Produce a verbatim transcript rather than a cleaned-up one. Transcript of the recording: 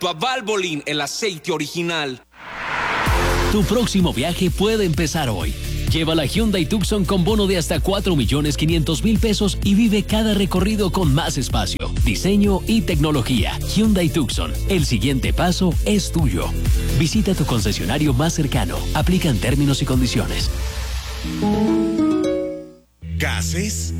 a Valvoline, el aceite original. Tu próximo viaje puede empezar hoy. Lleva la Hyundai Tucson con bono de hasta cuatro millones quinientos mil pesos y vive cada recorrido con más espacio, diseño y tecnología. Hyundai Tucson, el siguiente paso es tuyo. Visita tu concesionario más cercano. Aplican términos y condiciones. Gases,